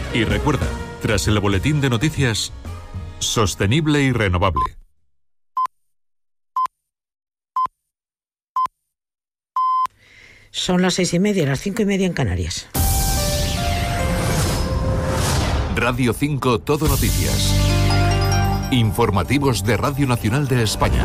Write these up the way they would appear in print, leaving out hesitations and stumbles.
Y recuerda, tras el boletín de noticias, sostenible y renovable. Son las 6:30, las 5:30 en Canarias. Radio 5 Todo Noticias. Informativos de Radio Nacional de España.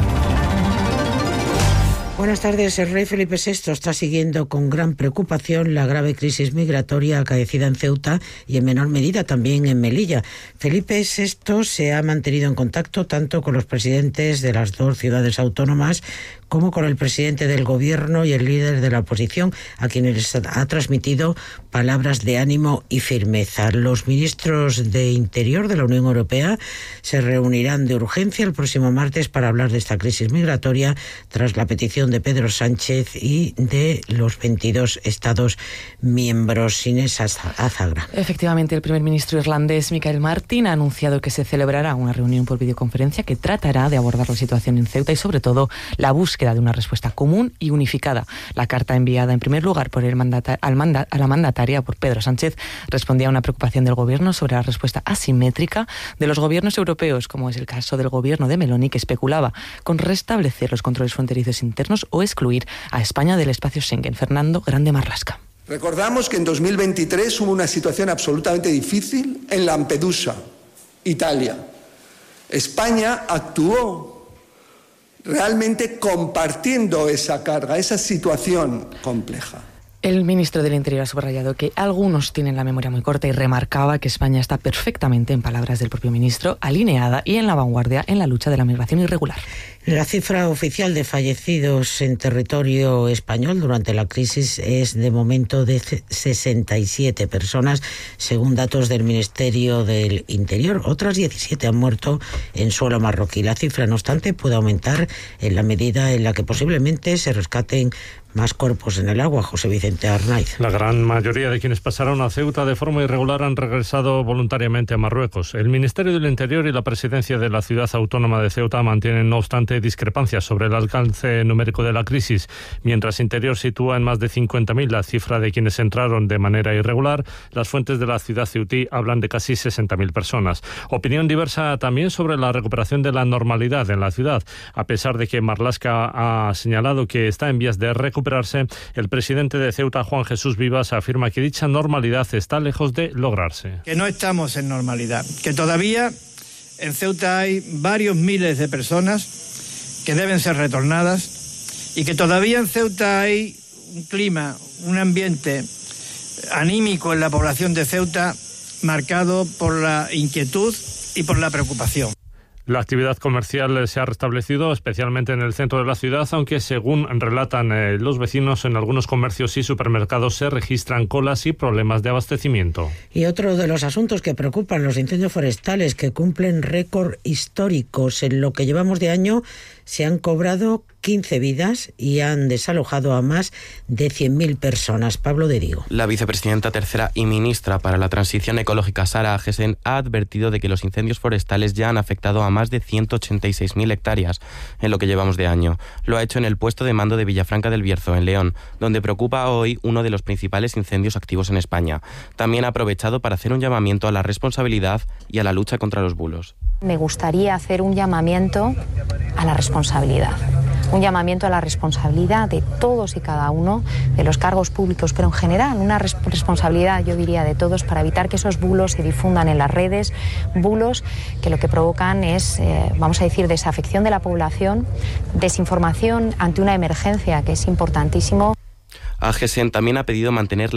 Buenas tardes. El rey Felipe VI está siguiendo con gran preocupación la grave crisis migratoria acaecida en Ceuta y en menor medida también en Melilla. Felipe VI se ha mantenido en contacto tanto con los presidentes de las dos ciudades autónomas como con el presidente del gobierno y el líder de la oposición, a quienes ha transmitido palabras de ánimo y firmeza. Los ministros de Interior de la Unión Europea se reunirán de urgencia el próximo martes para hablar de esta crisis migratoria tras la petición de Pedro Sánchez y de los 22 Estados miembros. Inés Azagra. Efectivamente, el primer ministro irlandés Michael Martin ha anunciado que se celebrará una reunión por videoconferencia que tratará de abordar la situación en Ceuta y sobre todo la búsqueda de una respuesta común y unificada. La carta enviada en primer lugar por a la mandataria por Pedro Sánchez respondía a una preocupación del gobierno sobre la respuesta asimétrica de los gobiernos europeos, como es el caso del gobierno de Meloni, que especulaba con restablecer los controles fronterizos internos o excluir a España del espacio Schengen. Fernando Grande Marlasca. Recordamos que en 2023 hubo una situación absolutamente difícil en Lampedusa, Italia. España actuó realmente compartiendo esa carga, esa situación compleja. El ministro del Interior ha subrayado que algunos tienen la memoria muy corta y remarcaba que España está perfectamente, en palabras del propio ministro, alineada y en la vanguardia en la lucha de la migración irregular. La cifra oficial de fallecidos en territorio español durante la crisis es de momento de 67 personas, según datos del Ministerio del Interior. Otras 17 han muerto en suelo marroquí. La cifra, no obstante, puede aumentar en la medida en la que posiblemente se rescaten más cuerpos en el agua. José Vicente Arnaiz. La gran mayoría de quienes pasaron a Ceuta de forma irregular han regresado voluntariamente a Marruecos. El Ministerio del Interior y la presidencia de la ciudad autónoma de Ceuta mantienen, no obstante, discrepancias sobre el alcance numérico de la crisis. Mientras Interior sitúa en más de 50.000 la cifra de quienes entraron de manera irregular, las fuentes de la ciudad ceutí hablan de casi 60.000 personas. Opinión diversa también sobre la recuperación de la normalidad en la ciudad. A pesar de que Marlaska ha señalado que está en vías de recuperación, el presidente de Ceuta, Juan Jesús Vivas, afirma que dicha normalidad está lejos de lograrse. Que no estamos en normalidad, que todavía en Ceuta hay varios miles de personas que deben ser retornadas y que todavía en Ceuta hay un clima, un ambiente anímico en la población de Ceuta marcado por la inquietud y por la preocupación. La actividad comercial se ha restablecido, especialmente en el centro de la ciudad, aunque según relatan los vecinos, en algunos comercios y supermercados se registran colas y problemas de abastecimiento. Y otro de los asuntos que preocupan, los incendios forestales, que cumplen récord históricos. En lo que llevamos de año se han cobrado 15 vidas y han desalojado a más de 100.000 personas. Pablo de Diego. La vicepresidenta tercera y ministra para la Transición Ecológica, Sara Agesen, ha advertido de que los incendios forestales ya han afectado a más de 186.000 hectáreas en lo que llevamos de año. Lo ha hecho en el puesto de mando de Villafranca del Bierzo, en León, donde preocupa hoy uno de los principales incendios activos en España. También ha aprovechado para hacer un llamamiento a la responsabilidad y a la lucha contra los bulos. Me gustaría hacer un llamamiento a la responsabilidad. Un llamamiento a la responsabilidad de todos y cada uno de los cargos públicos, pero en general una responsabilidad, yo diría, de todos para evitar que esos bulos se difundan en las redes, bulos que lo que provocan es, vamos a decir, desafección de la población, desinformación ante una emergencia que es importantísimo. Agesen también ha pedido mantener